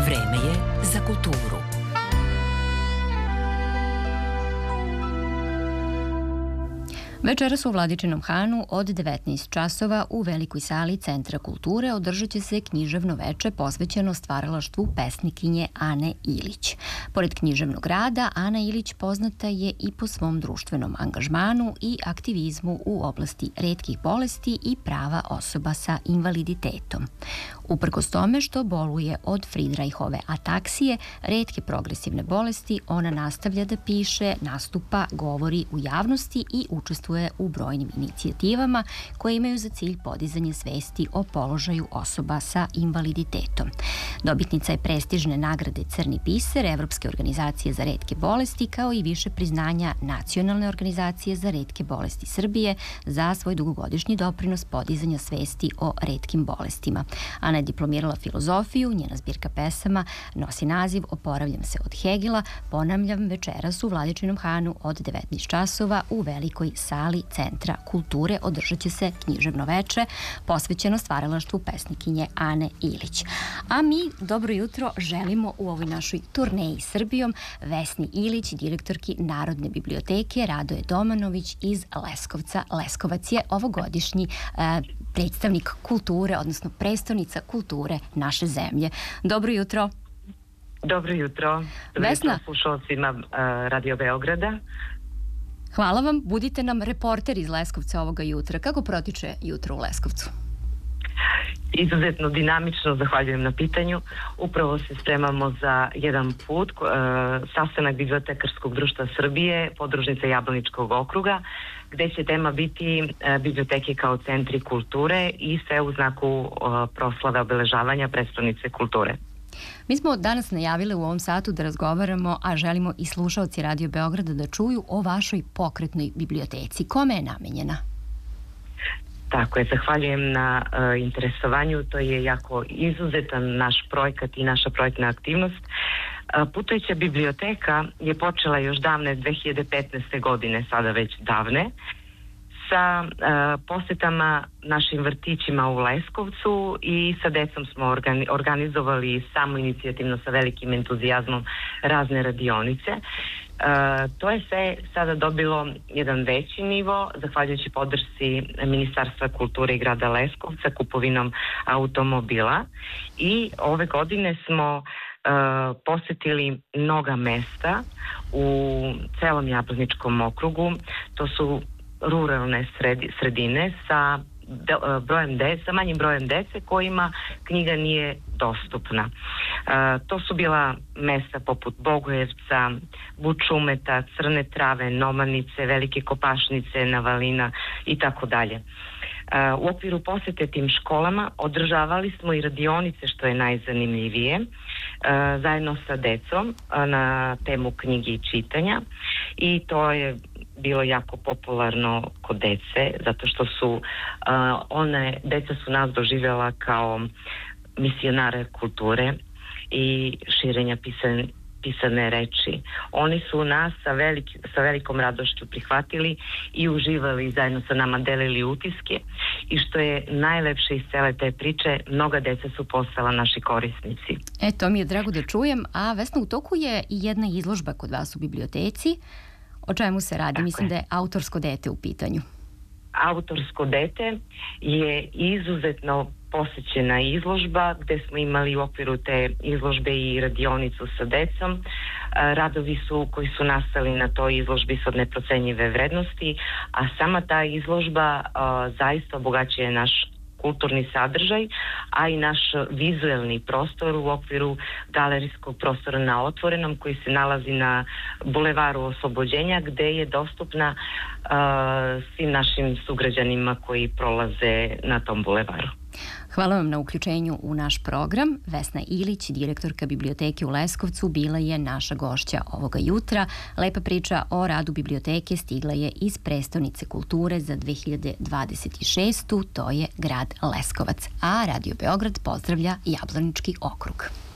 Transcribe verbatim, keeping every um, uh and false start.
Vreme je za kulturu. Večeras u Vladičinom Hanu od devetnaest časova u velikoj sali Centra kulture održat će se književno veče posvećeno stvaralaštvu pesnikinje Ane Ilić. Pored književnog rada, Ana Ilić poznata je i po svom društvenom angažmanu i aktivizmu u oblasti retkih bolesti i prava osoba sa invaliditetom. Uprkos tome što boluje od Friedreichove ataksije, retke progresivne bolesti, ona nastavlja da piše, nastupa, govori u javnosti i učestvuje u brojnim inicijativama koje imaju za cilj podizanje svesti o položaju osoba sa invaliditetom. Dobitnica je prestižne nagrade Crni biser Evropske organizacije za retke bolesti, kao i više priznanja Nacionalne organizacije za retke bolesti Srbije za svoj dugogodišnji doprinos podizanja svesti o retkim bolestima. Ana je diplomirala filozofiju, njena zbirka pesama nosi naziv Oporavljam se od Hegela. Ponavljam, večeras u Vladičinom Hanu od devetnaest časova u velikoj sali Centra kulture održat će se književno veče posvećeno stvaralaštvu pesnikinje Ane Ilić. A mi dobro jutro želimo u ovoj našoj turneji Srbijom Vesni Ilić, direktorki Narodne biblioteke, Radoje Domanović iz Leskovca. Leskovac je ovogodišnji e, predstavnik kulture, odnosno prestonica kulture naše zemlje. Dobro jutro. Dobro jutro. Vesna. Slušalcima uh, Radio Beograda. Hvala vam. Budite nam reporter iz Leskovca ovoga jutra. Kako protiče jutro u Leskovcu? Izuzetno dinamično, zahvaljujem na pitanju. Upravo se spremamo za jedan put, uh, sastanak Bibliotekarskog društva Srbije, podružnica Jablaničkog okruga, gde će tema biti uh, biblioteke kao centri kulture i sve u znaku uh, proslave obeležavanja prestonice kulture. Mi smo danas najavili u ovom satu da razgovaramo, a želimo i slušaoci Radio Beograda da čuju o vašoj pokretnoj biblioteci. Kome je namenjena? Tako je, zahvaljujem na uh, interesovanju. To je jako izuzetan naš projekat i naša projektna aktivnost. Uh, putujuća biblioteka je počela još davne dve hiljade petnaeste. godine, sada već davne, sa uh, posetama našim vrtićima u Leskovcu i sa decom smo organi- organizovali samo inicijativno sa velikim entuzijazmom razne radionice. Uh, to je sve sada dobilo jedan veći nivo, zahvaljujući podršci Ministarstva kulture i grada Leskovca kupovinom automobila, i ove godine smo uh, posetili mnoga mesta u celom Jablaničkom okrugu. To su ruralne sredi, sredine sa de, brojem de, sa manjim brojem dece kojima knjiga nije dostupna. Uh, to su bila mesta poput Bogojevca, Bučumeta, Crne Trave, Nomanice, Velike Kopašnice, Navalina i tako dalje. U okviru posete tim školama održavali smo i radionice, što je najzanimljivije, zajedno sa decom na temu knjige i čitanja, i to je bilo jako popularno kod dece, zato što su uh, one, deca su nas doživjela kao misionare kulture i širenja pisane, pisane reči. Oni su nas sa, velik, sa velikom radošću prihvatili i uživali, zajedno sa nama delili utiske, i što je najlepše iz cele te priče, mnoga deca su postala naši korisnici. E, to mi je drago da čujem. A Vesna, u toku je i jedna izložba kod vas u biblioteci. O čemu se radi? Tako Mislim je. Da je autorsko dete u pitanju. Autorsko dete je izuzetno posećena izložba, gde smo imali u okviru te izložbe i radionicu sa decom. Radovi su koji su nastali na toj izložbi su od neprocenjive vrednosti, a sama ta izložba a, zaista obogaćuje naš kulturni sadržaj, a i naš vizuelni prostor u okviru galerijskog prostora na otvorenom, koji se nalazi na Bulevaru Oslobođenja, gde je dostupna uh, svim našim sugrađanima koji prolaze na tom bulevaru. Hvala vam na uključenju u naš program. Vesna Ilić, direktorka biblioteke u Leskovcu, bila je naša gošća ovoga jutra. Lepa priča o radu biblioteke stigla je iz prestonice kulture za dve hiljade dvadeset šestu. To je grad Leskovac. A Radio Beograd pozdravlja Jablanički okrug.